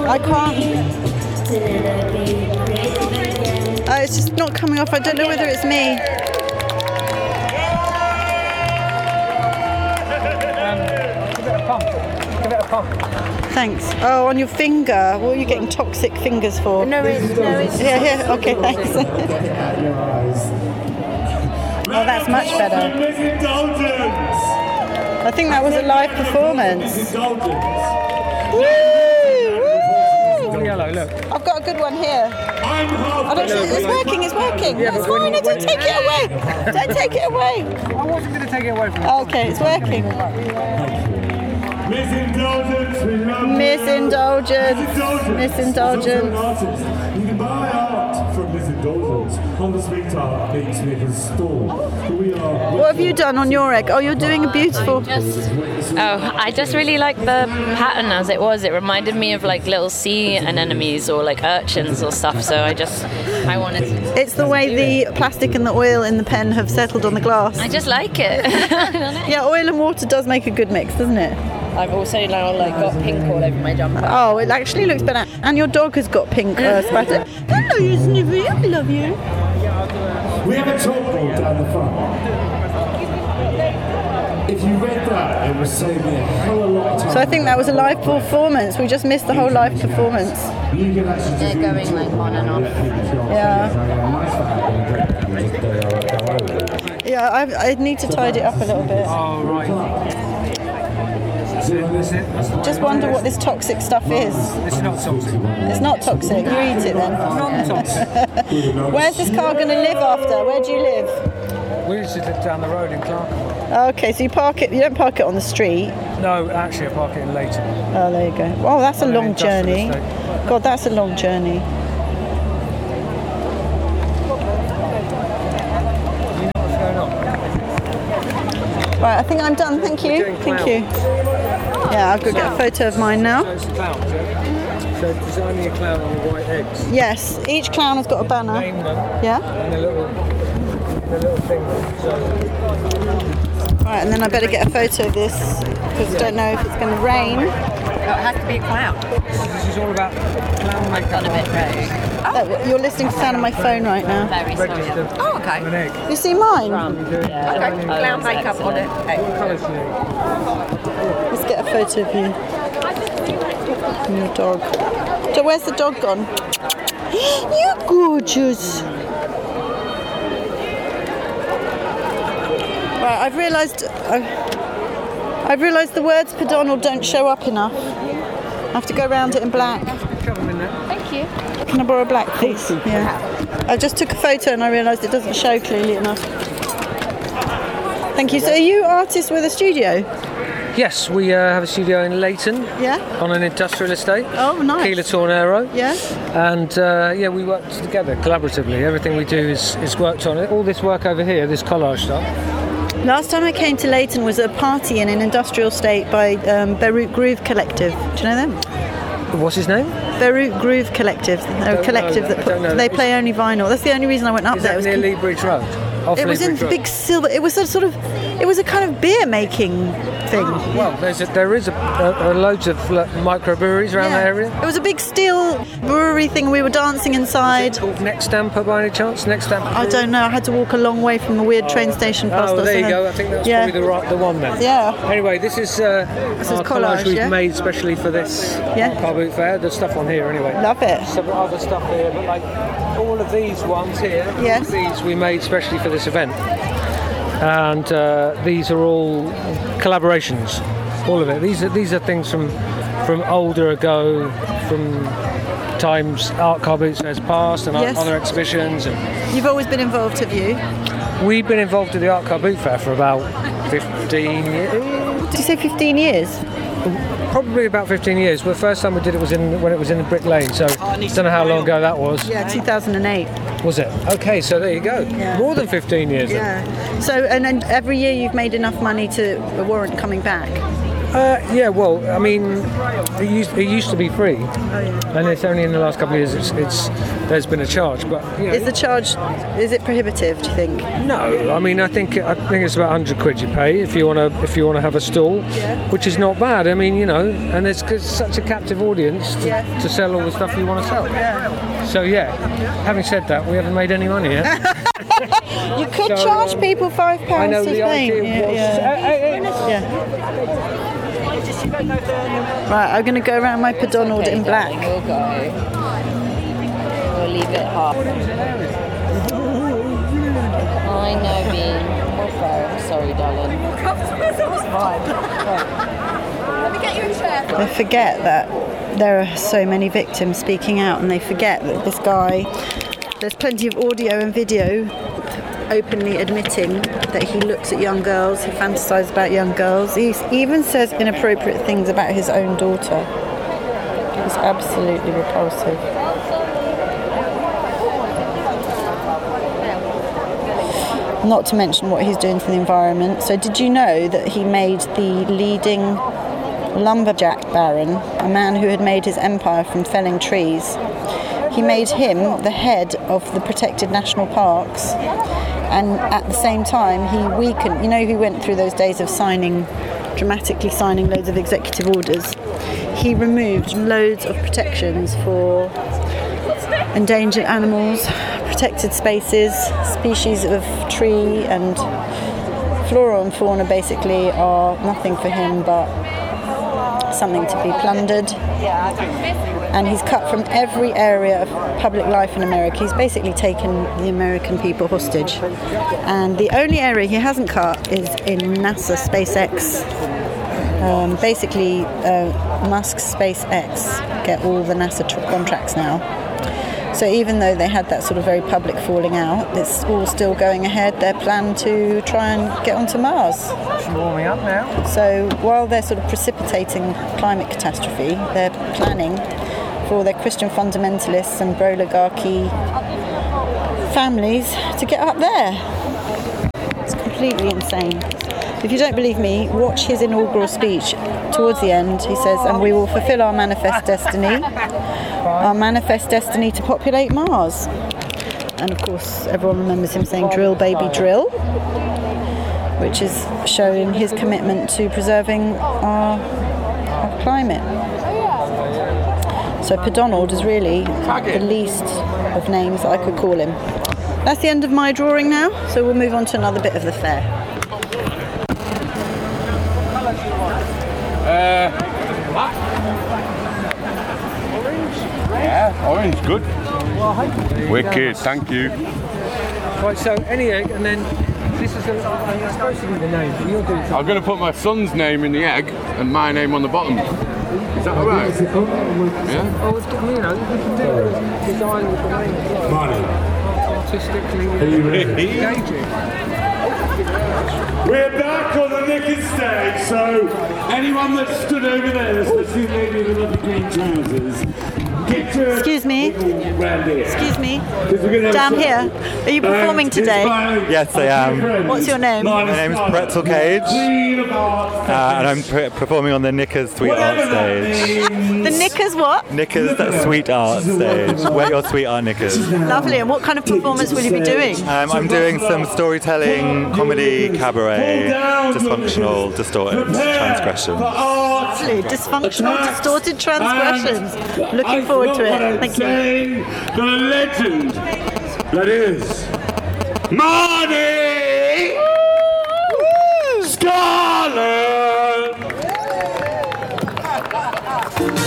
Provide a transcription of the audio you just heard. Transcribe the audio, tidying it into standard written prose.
I can't. It's just not coming off. I don't know whether it's me. Give it a pump. Give it a pump. Thanks. Oh, on your finger. What are you getting toxic fingers for? No, it's. Here. Okay, thanks. Oh, that's much better. I think that was a live performance. Woo! Yellow, look. I've got a good one here. It's working. It's fine. No, don't take it away. Don't take it away. I wasn't going to take it away from you. Okay, it's working. Misindulgence. You can buy art from Misindulgence on the Street Art Makers store. What have you done on your egg? Oh, you're doing a beautiful. I just really like the pattern as it was. It reminded me of like little sea anemones or like urchins or stuff. So I wanted to. It's the way the plastic and the oil in the pen have settled on the glass. I just like it. Yeah, oil and water does make a good mix, doesn't it? I've also now got pink all over my jumper. Oh, it actually looks better. And your dog has got pink splatter. Hello, you Sniffy. I love you. We have a chalkboard down the front. If you read that, it would save me a hell of a lot of time. So I think that was a live performance. We just missed the whole live performance. They're going like on and off. Yeah, I need to tidy it up a little bit. Oh, right. Just wonder what this toxic stuff is. It's not toxic. It's not toxic. You eat it then. Non-toxic. Where's this car going to live after? Where do you live? We used to live down the road in Clerkenwell. Okay, so you don't park it on the street. No, actually, I park it in Leighton. Oh, there you go. Oh, that's a long journey. God, that's a long journey. What's going on? Right, I think I'm done. Thank you. Thank you. Yeah, I've got to get a photo of mine now. So it's clowns, yeah? So designing a clown on the white eggs. Yes, each clown has got a banner. Name them. Yeah. And a little thing. So. Right, and then I better get a photo of this because I don't know if it's going to rain. It has to be a clown. This is all about clown makeup. Got a bit red. You're listening to sound on my phone right now. Very sorry. Oh, okay. An egg. You see mine? Okay, clown makeup on it. What colour is the egg? Let's get a photo of you. And your dog. So where's the dog gone? You're gorgeous. Right, I've realised the words per Donald don't show up enough. I have to go around it in black. Thank you. Can I borrow black, please? Yeah. I just took a photo and I realised it doesn't show clearly enough. Thank you. So are you artists with a studio? Yes, we have a studio in Leighton. Yeah. On an industrial estate. Oh, nice. Keeler Tornero. Yeah. And we work together collaboratively. Everything we do is worked on. All this work over here, this collage stuff. Last time I came to Leighton was a party in an industrial estate by Beirut Groove Collective. Do you know them? What's his name? Beirut Groove Collective. They're a collective they play only vinyl. That's the only reason I went up Is there. that near Lee Bridge Road? It was in big silver. It was a kind of beer making thing. Well, there is loads of microbreweries around that area. It was a big steel brewery thing. We were dancing inside. Is it called Next Stamper by any chance? Next Stamper? I don't know. I had to walk a long way from the weird train station past us. Oh, there you go. I think that's probably the one then. Yeah. Anyway, this is our collage we've made specially for this Car Boot Fair. There's stuff on here anyway. Love it. Some other stuff here, but like all of these ones here, these we made specially for this event. And these are all collaborations, all of it. These are things from older ago, from times art car boots fairs past and other exhibitions. And you've always been involved, have you? We've been involved in the art car boot fair for about 15 years. Did you say 15 years? Probably about 15 years. Well, the first time we did it was when it was in the Brick Lane, so I don't know how long ago that was. Yeah, 2008. Was it? Okay, so there you go. Yeah. More than 15 years. Yeah. So, and then every year you've made enough money to warrant coming back? Yeah, well, I mean, it used to be free, and it's only in the last couple of years there's been a charge. But is the charge, is it prohibitive? Do you think? No, I mean, I think it's about £100 you pay if you want to have a stall, which is not bad. I mean, and it's such a captive audience to sell all the stuff you want to sell. So having said that, we haven't made any money yet. You could charge people £5 I know to the think. idea was. Right, I'm going to go around my Pedonald in black. We'll go. We'll leave it half. I know, Bean. We'll go. Sorry, darling. Let me get you a chair. They forget that there are so many victims speaking out, and they forget that this guy, there's plenty of audio and video openly admitting that he looks at young girls, he fantasises about young girls, he even says inappropriate things about his own daughter. It's absolutely repulsive. Not to mention what he's doing for the environment. So did you know that he made the leading lumberjack baron, a man who had made his empire from felling trees, he made him the head of the protected national parks, and at the same time he weakened, he went through those days of dramatically signing loads of executive orders. He removed loads of protections for endangered animals, protected spaces, species of tree, and flora and fauna basically are nothing for him but something to be plundered. And he's cut from every area of public life in America. He's basically taken the American people hostage. And the only area he hasn't cut is in NASA SpaceX. Musk's SpaceX get all the NASA contracts now. So even though they had that sort of very public falling out, it's all still going ahead. Their plan to try and get onto Mars. It's warming up now. So while they're sort of precipitating climate catastrophe, they're planning for their Christian fundamentalists and pro-oligarchy families to get up there. It's completely insane. If you don't believe me, watch his inaugural speech. Towards the end, he says, and we will fulfill our manifest destiny to populate Mars. And of course, everyone remembers him saying, drill, baby, drill, which is showing his commitment to preserving our climate. So Pedonald is really the least of names that I could call him. That's the end of my drawing now, so we'll move on to another bit of the fair. Orange, good. Wicked, thank you. Right, so any egg, and then this is supposed to be the name. But you're doing something. I'm going to put my son's name in the egg and my name on the bottom. Is that alright? Yeah? Oh, we can do the design with the name as well. Artistically engaging. We're back on the Nickers stage, so anyone that stood over there, especially the lady with the lovely green trousers, get to Excuse me. Excuse me. Down here. Are you performing today? Yes, I am. What's your name? My name is Pretzel Cage, and I'm performing on the Knickers Sweet Art stage. The Knickers what? Knickers Sweet Art stage. Wear your sweet art knickers. Lovely. And what kind of performance will you be doing? I'm doing some storytelling, comedy, cabaret, dysfunctional, distorted transgressions. Lovely. Dysfunctional, distorted transgressions. Looking forward to it. Thank you. The legend that is Marnie Scarlett.